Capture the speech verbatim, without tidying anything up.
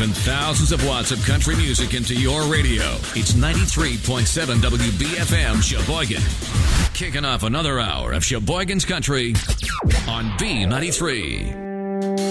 pumping thousands of watts of country music into your radio. It's ninety-three point seven W B F M Sheboygan. Kicking off another hour of Sheboygan's Country on B ninety-three.